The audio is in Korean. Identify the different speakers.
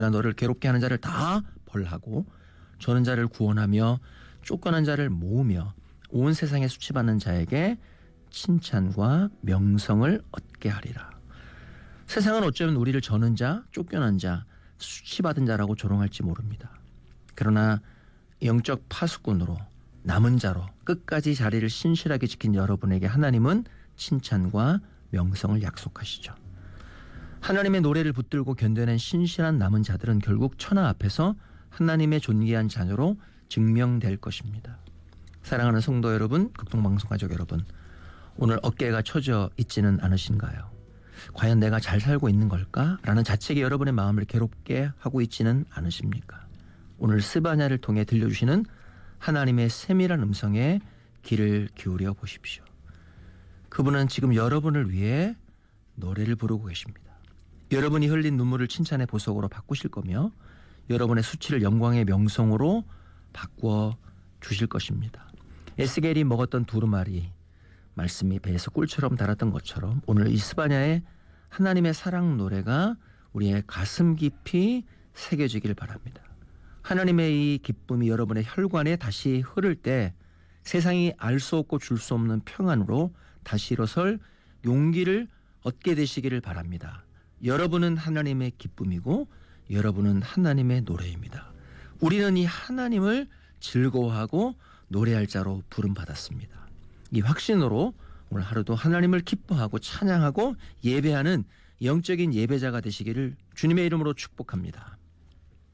Speaker 1: 너를 괴롭게 하는 자를 다 벌하고 저는 자를 구원하며 쫓겨난 자를 모으며 온 세상에 수치받는 자에게 칭찬과 명성을 얻게 하리라. 세상은 어쩌면 우리를 저는 자, 쫓겨난 자, 수치받은 자라고 조롱할지 모릅니다. 그러나 영적 파수꾼으로 남은 자로 끝까지 자리를 신실하게 지킨 여러분에게 하나님은 칭찬과 명성을 약속하시죠. 하나님의 노래를 붙들고 견뎌낸 신실한 남은 자들은 결국 천하 앞에서 하나님의 존귀한 자녀로 증명될 것입니다. 사랑하는 성도 여러분, 극동방송 가족 여러분, 오늘 어깨가 처져 있지는 않으신가요? 과연 내가 잘 살고 있는 걸까? 라는 자책이 여러분의 마음을 괴롭게 하고 있지는 않으십니까? 오늘 스바냐를 통해 들려주시는 하나님의 세밀한 음성에 귀를 기울여 보십시오. 그분은 지금 여러분을 위해 노래를 부르고 계십니다. 여러분이 흘린 눈물을 칭찬의 보석으로 바꾸실 거며 여러분의 수치를 영광의 명성으로 바꾸어 주실 것입니다. 에스겔이 먹었던 두루마리, 말씀이 배에서 꿀처럼 달았던 것처럼 오늘 이 스바냐의 하나님의 사랑 노래가 우리의 가슴 깊이 새겨지길 바랍니다. 하나님의 이 기쁨이 여러분의 혈관에 다시 흐를 때 세상이 알 수 없고 줄 수 없는 평안으로 다시 일어설 용기를 얻게 되시기를 바랍니다. 여러분은 하나님의 기쁨이고 여러분은 하나님의 노래입니다. 우리는 이 하나님을 즐거워하고 노래할 자로 부름받았습니다. 이 확신으로 오늘 하루도 하나님을 기뻐하고 찬양하고 예배하는 영적인 예배자가 되시기를 주님의 이름으로 축복합니다.